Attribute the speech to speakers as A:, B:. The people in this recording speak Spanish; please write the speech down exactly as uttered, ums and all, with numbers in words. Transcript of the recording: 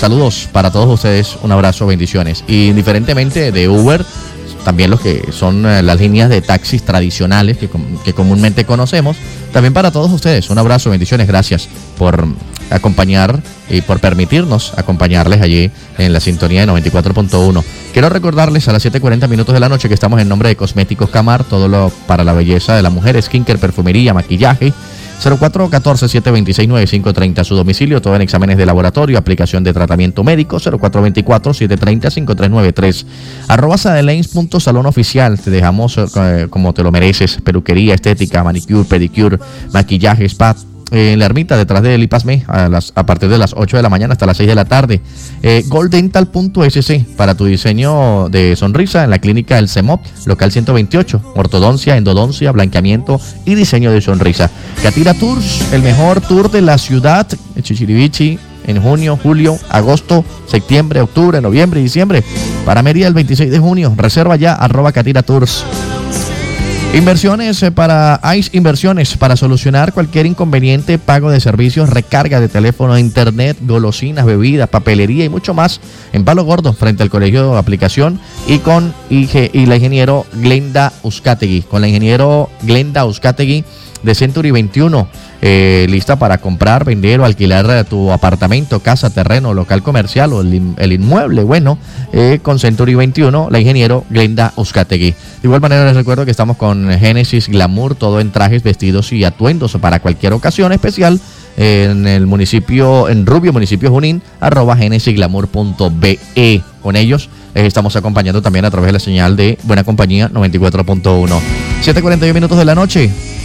A: saludos para todos ustedes, un abrazo, bendiciones. Y indiferentemente de Uber, también los que son eh, las líneas de taxis tradicionales que, que comúnmente conocemos, también para todos ustedes, un abrazo, bendiciones, gracias por acompañar y por permitirnos acompañarles allí en la sintonía de noventa y cuatro punto uno. Quiero recordarles a las siete cuarenta minutos de la noche que estamos en nombre de Cosméticos Camar, todo lo para la belleza de la mujer, skincare, perfumería, maquillaje. Cero cuatro uno cuatro, siete dos seis, nueve cinco tres cero, su domicilio, todo en exámenes de laboratorio, aplicación de tratamiento médico. Cero cuatro dos cuatro, siete tres cero, cinco tres nueve tres. Arroba sadelains punto salón oficial, te dejamos eh, como te lo mereces, peluquería, estética, manicure, pedicure, maquillaje, spa, en la ermita detrás del IPASME a, las, a partir de las ocho de la mañana hasta las seis de la tarde. eh, goldental punto es ce para tu diseño de sonrisa en la clínica El CEMOP, local ciento veintiocho, ortodoncia, endodoncia, blanqueamiento y diseño de sonrisa. Catira Tours, el mejor tour de la ciudad de Chichirivichi en junio, julio, agosto, septiembre, octubre, noviembre y diciembre. Para Mérida el veintiséis de junio, reserva ya, arroba Catira Tours. Inversiones para ICE Inversiones, para solucionar cualquier inconveniente, pago de servicios, recarga de teléfono, internet, golosinas, bebidas, papelería y mucho más en Palo Gordo, frente al Colegio de Aplicación, y con I G, y la ingeniero Glenda Uzcategui, con la ingeniero Glenda Uzcategui de Century veintiuno, eh, lista para comprar, vender o alquilar tu apartamento, casa, terreno, local comercial o el, el inmueble. Bueno, eh, con Century veintiuno, la ingeniero Glenda Uzcategui. De igual manera les recuerdo que estamos con Génesis Glamour, todo en trajes, vestidos y atuendos para cualquier ocasión especial, en el municipio, en Rubio, municipio Junín, arroba genesis glamour punto be. Con ellos les estamos acompañando también a través de la señal de Buena Compañía noventa y cuatro punto uno. siete cuarenta y uno minutos de la noche.